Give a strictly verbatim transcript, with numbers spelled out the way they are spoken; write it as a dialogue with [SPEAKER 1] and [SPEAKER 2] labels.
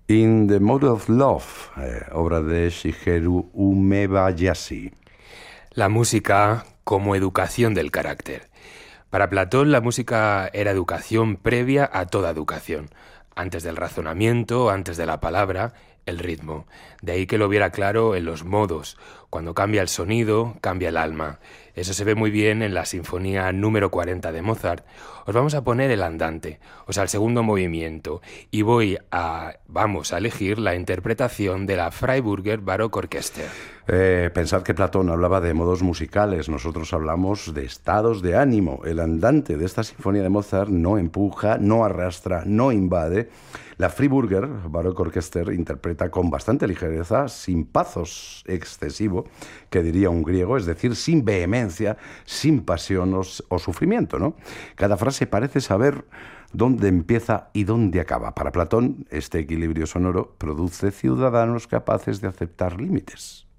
[SPEAKER 1] In the Mode of Love, eh, obra de Shigeru Umebayashi.
[SPEAKER 2] La música como educación del carácter. Para Platón, la música era educación previa a toda educación. Antes del razonamiento, antes de la palabra, el ritmo. De ahí que lo viera claro en los modos. Cuando cambia el sonido, cambia el alma. Eso se ve muy bien en la sinfonía número cuarenta de Mozart. Os vamos a poner el andante, o sea, el segundo movimiento, y voy a, vamos a elegir la interpretación de la Freiburger Baroque Orchester.
[SPEAKER 1] Eh, pensad que Platón hablaba de modos musicales, nosotros hablamos de estados de ánimo. El andante de esta sinfonía de Mozart no empuja, no arrastra, no invade. La Freiburger Baroque Orchester interpreta con bastante ligereza, sin pathos excesivo, que diría un griego, es decir, sin vehemencia, sin pasión o, o sufrimiento, ¿no? Cada frase parece saber dónde empieza y dónde acaba. Para Platón, este equilibrio sonoro produce ciudadanos capaces de aceptar límites.